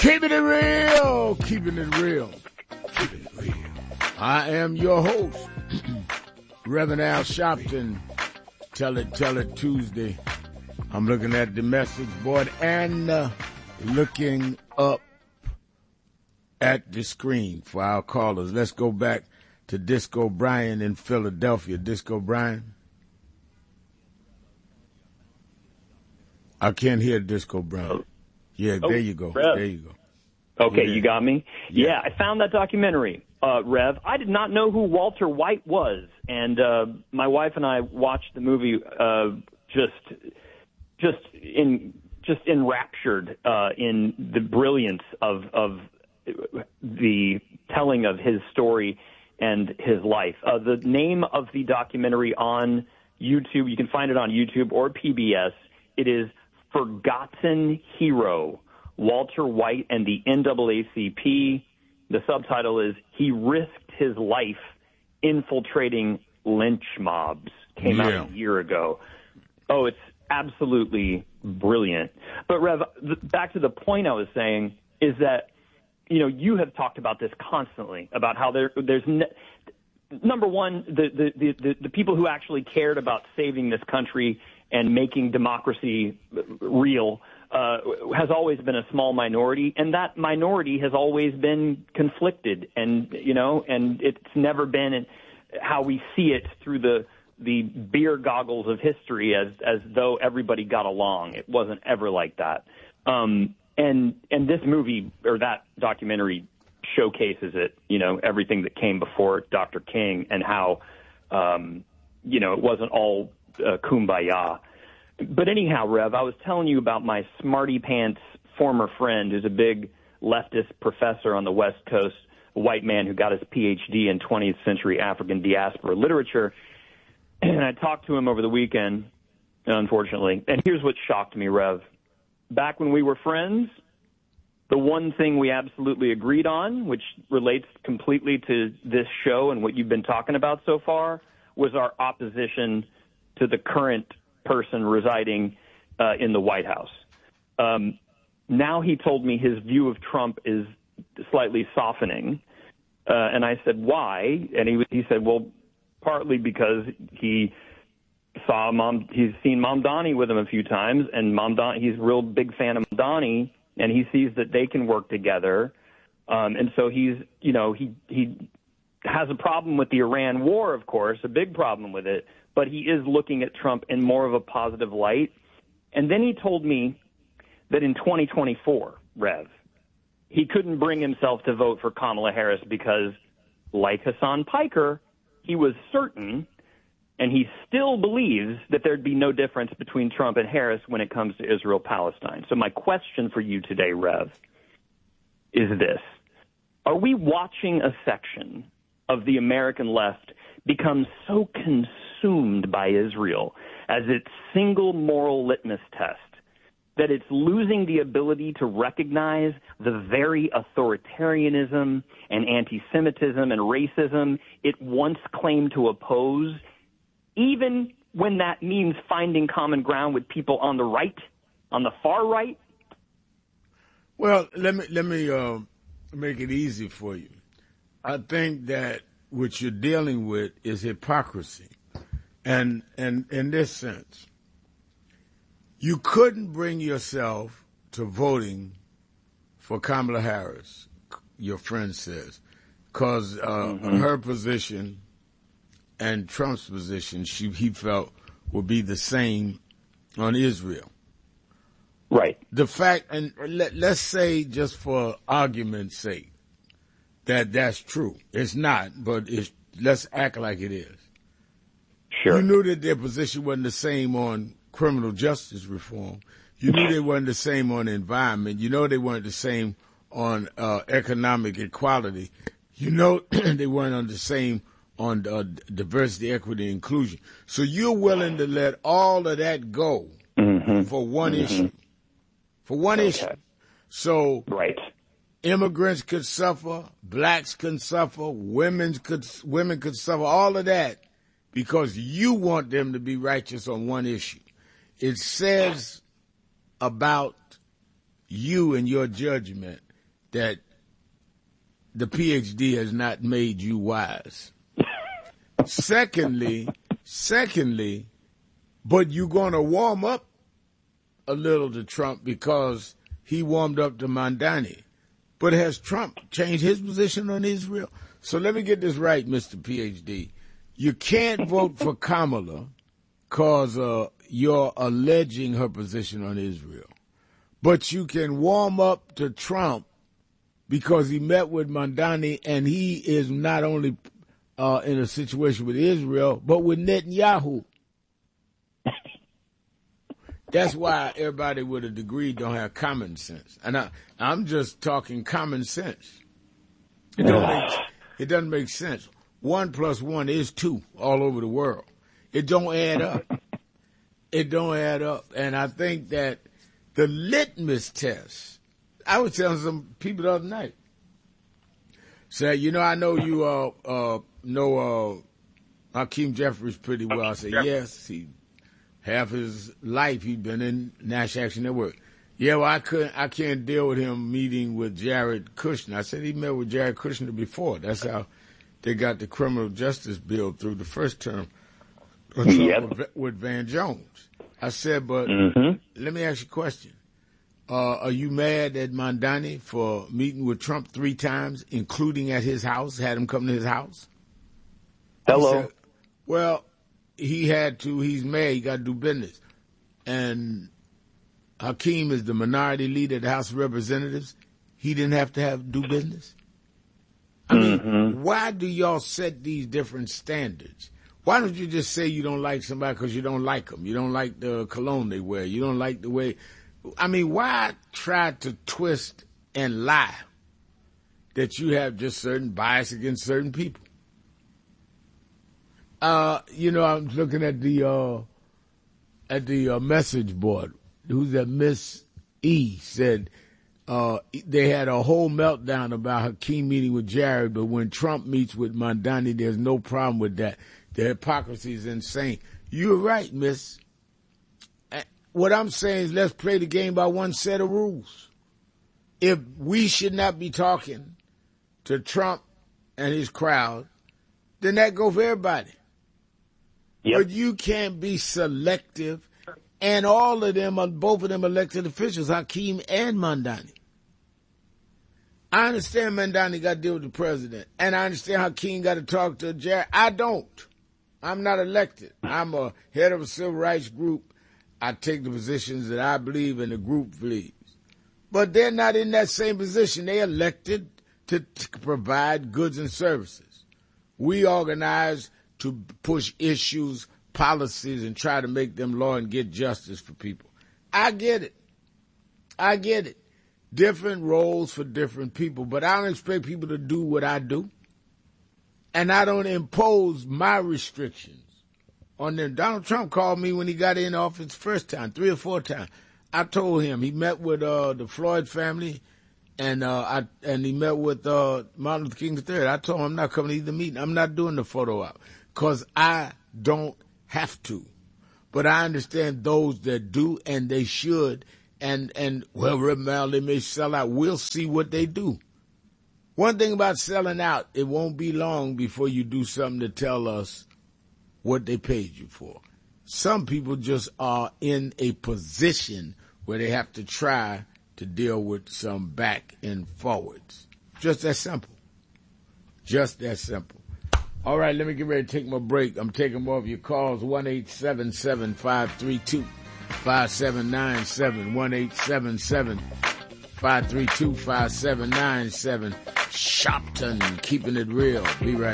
Keeping it real, keeping it real, keeping it real. I am your host, Reverend Al Sharpton. Tell it Tuesday. I'm looking at the message board and looking up at the screen for our callers. Let's go back to Disco Brian in Philadelphia. Disco Brian? I can't hear Disco Brian. Yeah, there you go. Rev. There you go. Okay, Yeah. you got me? Yeah. I found that documentary, Rev. I did not know who Walter White was, and my wife and I watched the movie just enraptured in the brilliance of the telling of his story and his life. The name of the documentary on YouTube, you can find it on YouTube or PBS. It is Forgotten Hero, Walter White and the NAACP. The subtitle is He Risked His Life Infiltrating Lynch Mobs. Came out a year ago. Oh, it's absolutely brilliant. But, Rev, back to the point I was saying is that, you have talked about this constantly, about how there's number one, the people who actually cared about saving this country and making democracy real has always been a small minority, and that minority has always been conflicted, and it's never been how we see it through the beer goggles of history as though everybody got along. It wasn't ever like that. And this movie or that documentary showcases it, everything that came before Dr. King and how, it wasn't all kumbaya. But anyhow, Rev, I was telling you about my smarty pants former friend who's a big leftist professor on the West Coast, a white man who got his PhD in 20th century African diaspora literature. And I talked to him over the weekend, unfortunately. And here's what shocked me, Rev. Back when we were friends, the one thing we absolutely agreed on, which relates completely to this show and what you've been talking about so far, was our opposition to the current person residing in the White House. Now he told me his view of Trump is slightly softening. And I said, why? And he said, well, partly because he's seen Mamdani with him a few times, and he's a real big fan of Mamdani, and he sees that they can work together. And so he has a problem with the Iran war, of course, a big problem with it, but he is looking at Trump in more of a positive light. And then he told me that in 2024, Rev, he couldn't bring himself to vote for Kamala Harris because, like Hassan Piker, he was certain, and he still believes, that there'd be no difference between Trump and Harris when it comes to Israel-Palestine. So my question for you today, Rev, is this. Are we watching a section of the American left become so consumed by Israel as its single moral litmus test that it's losing the ability to recognize the very authoritarianism and anti-Semitism and racism it once claimed to oppose, even when that means finding common ground with people on the right, on the far right? Well, let me make it easy for you. I think that what you're dealing with is hypocrisy. And in this sense, you couldn't bring yourself to voting for Kamala Harris, your friend says, because her position and Trump's position, he felt, would be the same on Israel. Right. The fact, and let's say, just for argument's sake, that's true. It's not, but let's act like it is. Sure. You knew that their position wasn't the same on criminal justice reform. You knew they weren't the same on the environment. You know they weren't the same on economic equality. You know they weren't on the same on diversity, equity, inclusion. So you're willing to let all of that go for one issue. For one issue. So right. Immigrants could suffer, blacks could suffer, women could suffer, all of that because you want them to be righteous on one issue. It says about you and your judgment that the PhD has not made you wise. Secondly, but you're going to warm up a little to Trump because he warmed up to Mamdani. But has Trump changed his position on Israel? So let me get this right, Mr. PhD. You can't vote for Kamala because you're alleging her position on Israel. But you can warm up to Trump because he met with Mamdani and he is not only in a situation with Israel, but with Netanyahu. That's why everybody with a degree don't have common sense. And I'm just talking common sense. It doesn't make sense. 1 + 1 is 2 all over the world. It don't add up. It don't add up. And I think that the litmus test, I was telling some people the other night, say, I know you know Hakeem Jeffries pretty well. I said, yes, half his life he'd been in National Action Network. Yeah, well, I can't deal with him meeting with Jared Kushner. I said he met with Jared Kushner before. That's how they got the criminal justice bill through the first term with Van Jones. I said, but let me ask you a question. Are you mad at Mamdani for meeting with Trump 3 times, including at his house, had him come to his house? Hello. He said, well, he had to. He's mad. He got to do business. And Hakeem is the minority leader of the House of Representatives. He didn't have to do business. I mean, why do y'all set these different standards? Why don't you just say you don't like somebody because you don't like them? You don't like the cologne they wear. You don't like the way. I mean, why try to twist and lie that you have just certain bias against certain people? I'm looking at the message board. Who's that? Miss E said they had a whole meltdown about Hakeem meeting with Jared, but when Trump meets with Mamdani, there's no problem with that. The hypocrisy is insane. You're right, Miss. What I'm saying is let's play the game by one set of rules. If we should not be talking to Trump and his crowd, then that goes for everybody. Yep. But you can't be selective. And all of them, both of them elected officials, Hakeem and Mamdani. I understand Mamdani got to deal with the president. And I understand Hakeem got to talk to Jared. I don't. I'm not elected. I'm a head of a civil rights group. I take the positions that I believe and the group believes. But they're not in that same position. They elected to provide goods and services. We organize to push issues, policies, and try to make them law and get justice for people. I get it. Different roles for different people, but I don't expect people to do what I do. And I don't impose my restrictions on them. Donald Trump called me when he got in office first time, 3 or 4 times. I told him he met with the Floyd family, and he met with Martin Luther King III. I told him I'm not coming to either meeting. I'm not doing the photo op because I don't have to. But I understand those that do, and they should. And well, Rep. they may sell out. We'll see what they do. One thing about selling out, it won't be long before you do something to tell us what they paid you for. Some people just are in a position where they have to try to deal with some back and forwards. Just that simple. Just that simple. All right, let me get ready to take my break. I'm taking more of your calls, 1-877-532-5797, 1-877-532-5797. Shopton, keeping it real. Be right back.